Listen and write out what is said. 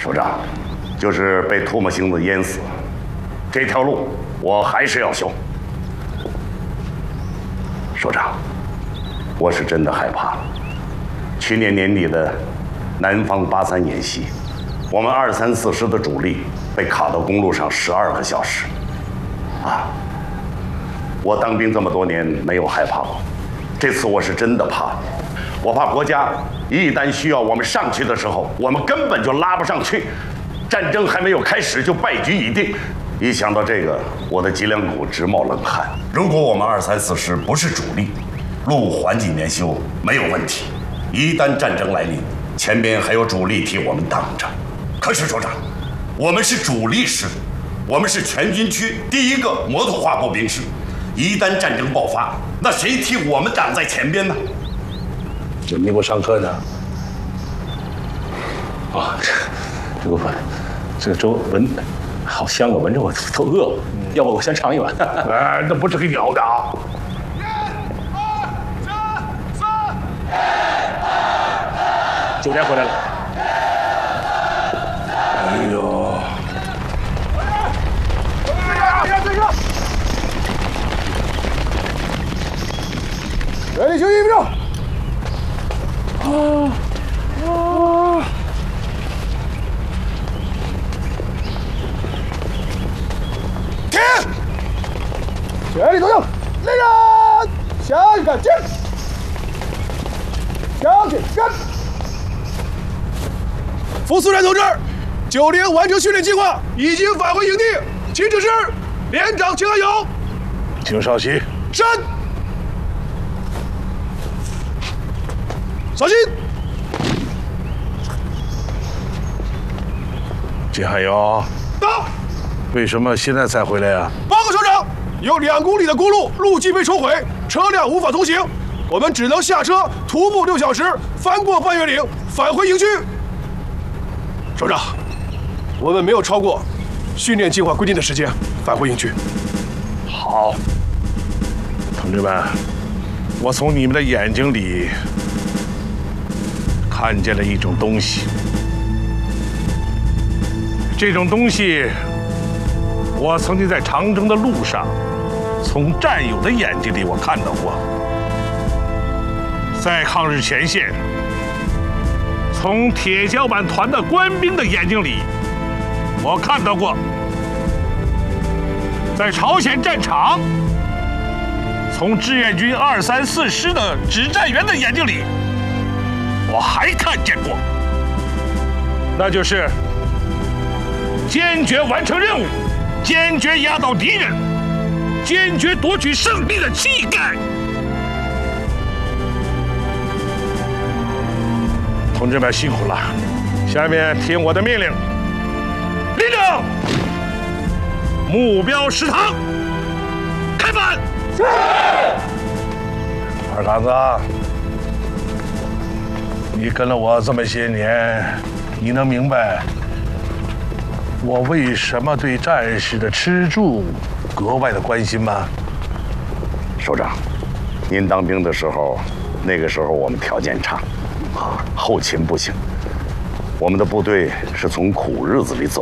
首长，就是被唾沫星子淹死，这条路我还是要修。首长，我是真的害怕了。去年年底的南方83演习，我们234师的主力被卡到公路上12个小时。啊！我当兵这么多年没有害怕过，这次我是真的怕。我怕国家一旦需要我们上去的时候，我们根本就拉不上去，战争还没有开始就败局已定。一想到这个，我的脊梁骨直冒冷汗。如果我们234师不是主力，路缓几年修没有问题。一旦战争来临，前边还有主力替我们挡着。可是首长，我们是主力师，我们是全军区第一个摩托化步兵师。一旦战争爆发，那谁替我们挡在前边呢？ 这没给我上课呢。啊，这个这个粥闻好香啊，闻着我都饿了。要不我先尝一碗？ 哎，那不是给你熬的啊。 9点回来了。 哎呦！ 全力休息1秒。停！全力走向雷人，向前进，向前跟。副司令同志，9连完成训练计划，已经返回营地，请指示连长，请按有。 请稍息。 是。小心！ 金海友， 到。 为什么现在才回来啊？ 报告首长，有2公里的公路路基被抽毁，车辆无法通行，我们只能下车徒步6小时，翻过半月岭，返回营区。首长，我们没有超过训练计划规定的时间返回营区。 好，同志们，我从你们的眼睛里看见了一种东西，这种东西，我曾经在长征的路上，从战友的眼睛里我看到过，在抗日前线，从铁脚板团的官兵的眼睛里，我看到过，在朝鲜战场，从志愿军234师的指战员的眼睛里，我还看见过，那就是坚决完成任务，坚决压倒敌人，坚决夺取胜利的气概。同志们辛苦了，下面听我的命令，立正，目标食堂，开饭。是。二杆子，你跟了我这么些年，你能明白我为什么对战士的吃住格外的关心吗？首长，您当兵的时候，那个时候我们条件差，后勤不行，我们的部队是从苦日子里走